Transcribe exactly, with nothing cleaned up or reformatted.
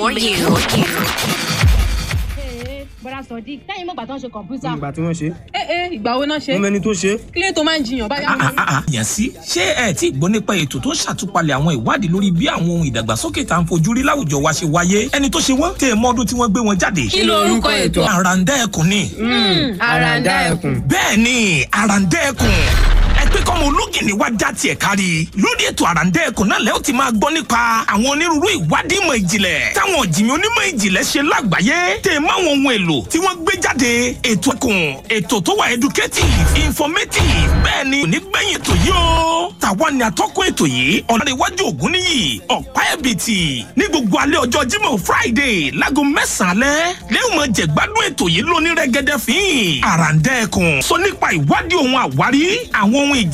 for you. Bọ́dà Sọ̀dí, lẹ́yìn mọ̀gbà tó ń ṣe kọ̀m̀pútà. Ìgbà tí wọ́n ṣe. Ẹ ẹ ìgbà wo náà ṣe? Wọ́n mẹ́ni tó ṣe. Kílé tó máa ń jiyàn báyà. Yàn sí, ṣé ẹ ti gbọ́ nípa ètò tó ń ṣàtúpalẹ̀ àwọn ìwádìí lórí bí àwọn ohun ìdàgbàsókè tá à ń fojú rí láwùjọ wa ṣe wáyé? Ẹni tó ṣe wọ́n tẹ̀ mọ́ ọdún tí wọ́n gbé wọn jáde. Kí ló orúkọ ètò? Àràǹdá ẹkùn ni. Àràǹdá ẹkùn. Bẹ́ẹ̀ni, Àràǹdá ẹkùn. Pé kọ́mọ ológìnní wá já tiẹ̀ kárí lórí ètò Àràǹdá ẹkùn náà lẹ́ ó ti máa gbọ́ nípa àwọn onírúurú ìwádìí ìmọ̀ ìjìnlẹ̀ táwọn ọ̀jìnmí onímọ̀ ìjìnlẹ̀ ṣe lágbàáyé tẹ̀ mọ́ àwọn ohun èlò tí wọ́n gbé jáde. Ètò ẹkùn ètò tó wà educative informative bẹ́ẹ̀ ni onígbẹ̀yìn ètò yìí o. Tàwa ni atọ́kùn ètò yìí Ọ̀làníwájú Ògúnníyì Ọ̀pá Ẹ̀bìtì ní gbogbo alẹ́ ọjọ́ Jímọ̀ Friday láago mẹ́sàn-án alẹ́ lẹ́yìn mọ̀ jẹ̀gbádùn ètò yìí lóní rẹ́gẹ́dẹ́ fín Àràǹdá ẹkùn sọ nípa ìwádìí ohun àwárí àwọn ohun